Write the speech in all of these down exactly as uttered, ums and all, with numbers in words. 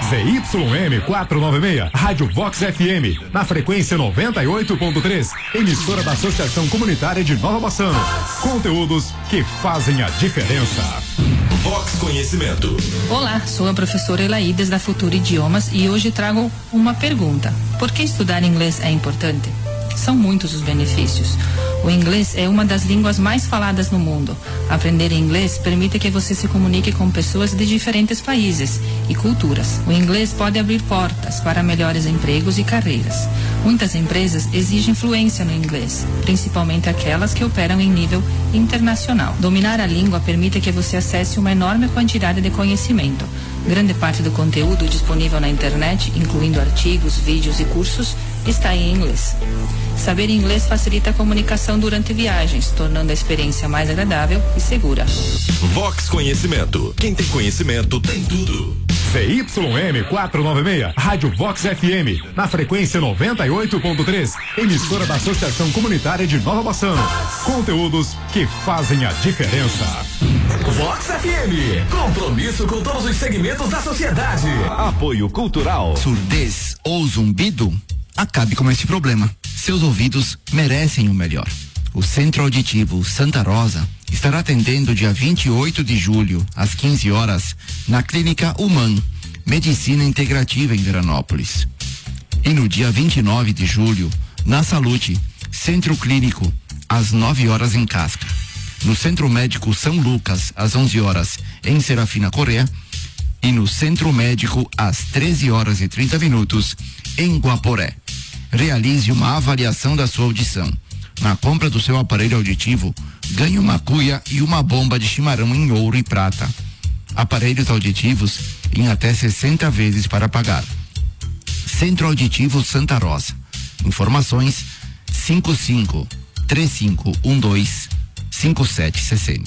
Z Y M quatrocentos e noventa e seis, Rádio Vox F M, na frequência noventa e oito ponto três, emissora da Associação Comunitária de Nova Bassano. Conteúdos que fazem a diferença. Vox Conhecimento. Olá, sou a professora Elaídes da Futuro Idiomas e hoje trago uma pergunta. Por que estudar inglês é importante? São muitos os benefícios. O inglês é uma das línguas mais faladas no mundo. Aprender inglês permite que você se comunique com pessoas de diferentes países e culturas. O inglês pode abrir portas para melhores empregos e carreiras. Muitas empresas exigem fluência no inglês, principalmente aquelas que operam em nível internacional. Dominar a língua permite que você acesse uma enorme quantidade de conhecimento. Grande parte do conteúdo disponível na internet, incluindo artigos, vídeos e cursos, está em inglês. Saber inglês facilita a comunicação durante viagens, tornando a experiência mais agradável e segura. Vox Conhecimento. Quem tem conhecimento tem tudo. Z Y M quatrocentos e noventa e seis, Rádio Vox F M, na frequência noventa e oito ponto três, emissora da Associação Comunitária de Nova Bassano. Conteúdos que fazem a diferença. Vox F M, compromisso com todos os segmentos da sociedade. Apoio Cultural. Surdez ou zumbido? Acabe com esse problema. Seus ouvidos merecem o melhor. O Centro Auditivo Santa Rosa estará atendendo dia vinte e oito de julho, às quinze horas, na Clínica Human, Medicina Integrativa em Veranópolis. E no dia vinte e nove de julho, na Salute, Centro Clínico, às nove horas em Casca. No Centro Médico São Lucas, às onze horas, em Serafina Corrêa. E no Centro Médico, às treze horas e trinta minutos, em Guaporé. Realize uma avaliação da sua audição. Na compra do seu aparelho auditivo, ganhe uma cuia e uma bomba de chimarrão em ouro e prata. Aparelhos auditivos em até sessenta vezes para pagar. Centro Auditivo Santa Rosa. Informações cinco cinco, três cinco um dois, cinco sete seis zero.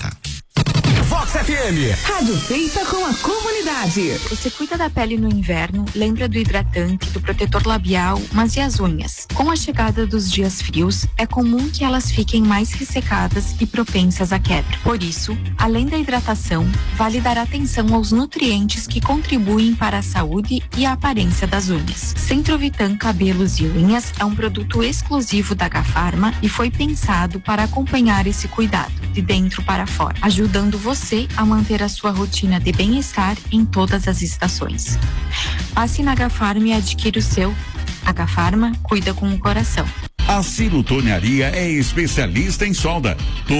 Vox F M. Rádio feita com a comunidade. Você cuida da pele no inverno, lembra do hidratante, do protetor labial, mas e as unhas? Com a chegada dos dias frios, é comum que elas fiquem mais ressecadas e propensas à quebra. Por isso, além da hidratação, vale dar atenção aos nutrientes que contribuem para a saúde e a aparência das unhas. Centrovitan Cabelos e Unhas é um produto exclusivo da Gafarma e foi pensado para acompanhar esse cuidado, de dentro para fora, ajudando você a manter a sua rotina de bem-estar em todas as estações. Passe na Gafarma e adquira o seu. A Gafarma cuida com o coração. A Silotornearia é especialista em solda.